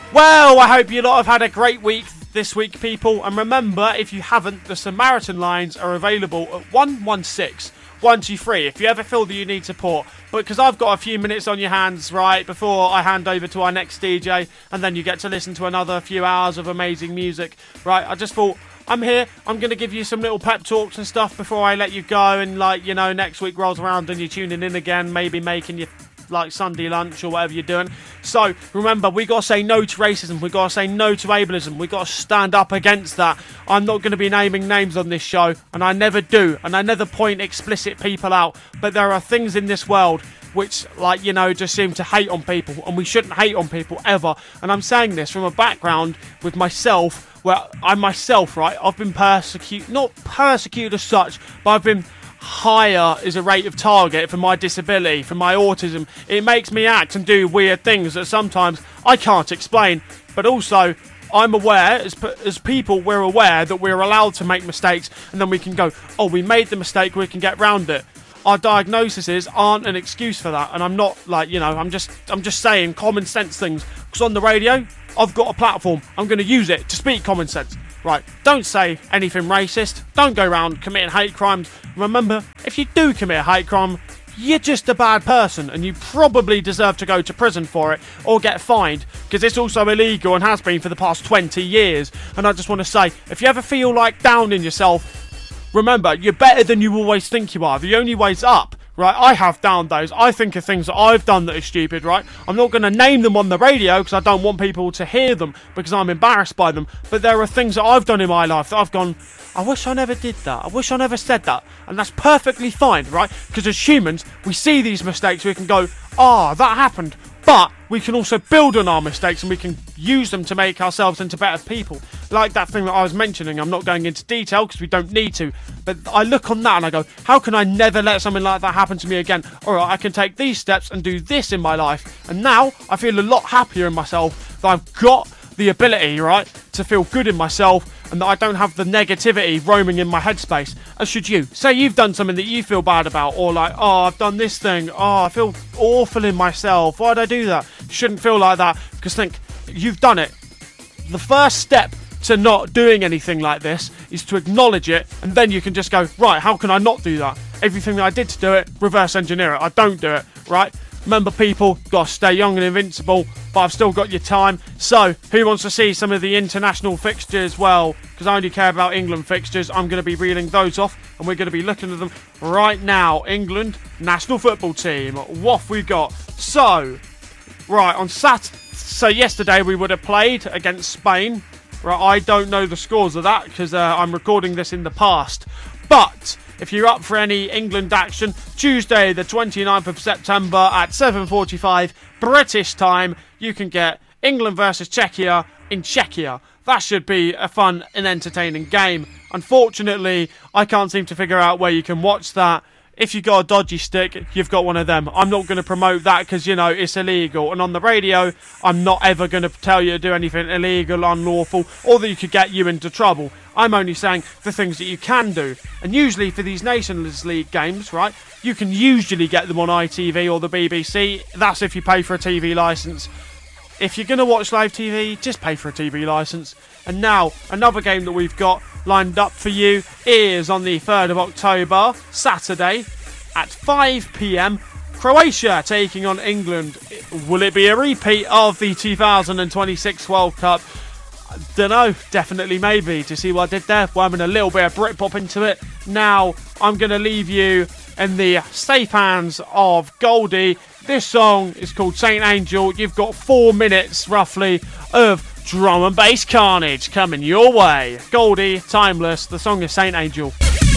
Well, I hope you lot have had a great week this week, people. And remember, if you haven't, the Samaritan lines are available at 116 123 if you ever feel that you need support. But because I've got a few minutes on your hands, right, before I hand over to our next DJ, and then you get to listen to another few hours of amazing music, right, I just thought, I'm here, I'm going to give you some little pep talks and stuff before I let you go, and, like, you know, next week rolls around and you're tuning in again, maybe making your like Sunday lunch or whatever you're doing. So remember, we got to say no to racism, we got to say no to ableism, we got to stand up against that. I'm not going to be naming names on this show, and I never do, and I never point explicit people out, but there are things in this world which, like, you know, just seem to hate on people, and we shouldn't hate on people ever. And I'm saying this from a background with myself, where I myself, right, I've been persecuted, not persecuted as such, but I've been higher as a rate of target for my disability, for my autism. It makes me act and do weird things that sometimes I can't explain. But also, I'm aware, as people, we're aware that we're allowed to make mistakes, and then we can go, oh, we made the mistake, we can get round it. Our diagnoses aren't an excuse for that, and I'm not, like, you know, I'm just saying common sense things, because on the radio, I've got a platform, I'm going to use it to speak common sense. Right, don't say anything racist, don't go around committing hate crimes. Remember, if you do commit a hate crime, you're just a bad person, and you probably deserve to go to prison for it, or get fined, because it's also illegal and has been for the past 20 years. And I just want to say, if you ever feel like down in yourself, remember, you're better than you always think you are. The only way's up. Right, I have down days. I think of things that I've done that are stupid, right? I'm not going to name them on the radio because I don't want people to hear them because I'm embarrassed by them. But there are things that I've done in my life that I've gone, I wish I never did that. I wish I never said that. And that's perfectly fine, right? Because as humans, we see these mistakes, we can go, that happened. But we can also build on our mistakes, and we can use them to make ourselves into better people. Like that thing that I was mentioning, I'm not going into detail because we don't need to. But I look on that and I go, how can I never let something like that happen to me again? Alright, I can take these steps and do this in my life. And now I feel a lot happier in myself that I've got the ability, right, to feel good in myself, and that I don't have the negativity roaming in my headspace. As should you. Say you've done something that you feel bad about, or like, I've done this thing, I feel awful in myself, why'd I do that? You shouldn't feel like that, because think, you've done it. The first step to not doing anything like this is to acknowledge it, and then you can just go, right, how can I not do that? Everything that I did to do it, reverse engineer it. I don't do it, right? Remember, people, gotta stay young and invincible, but I've still got your time. So, who wants to see some of the international fixtures? Well, because I only care about England fixtures, I'm going to be reeling those off, and we're going to be looking at them right now. England national football team, what we got? So, right, on yesterday we would have played against Spain. Right, I don't know the scores of that because I'm recording this in the past. But if you're up for any England action, Tuesday the 29th of September at 7:45 British time, you can get England versus Czechia in Czechia. That should be a fun and entertaining game. Unfortunately, I can't seem to figure out where you can watch that. If you've got a dodgy stick, you've got one of them. I'm not going to promote that because, you know, it's illegal. And on the radio, I'm not ever going to tell you to do anything illegal, unlawful, or that you could get you into trouble. I'm only saying the things that you can do. And usually for these Nations League games, right, you can usually get them on ITV or the BBC. That's if you pay for a TV licence. If you're going to watch live TV, just pay for a TV licence. And now, another game that we've got lined up for you is on the 3rd of October, Saturday, at 5 p.m. Croatia taking on England. Will it be a repeat of the 2026 World Cup? Dunno, definitely maybe. Do you see what I did there? Well, I'm in a little bit of Britpop into it. Now, I'm going to leave you in the safe hands of Goldie. This song is called Saint Angel. You've got 4 minutes, roughly, of drum and bass carnage coming your way. Goldie, Timeless. The song is Saint Angel.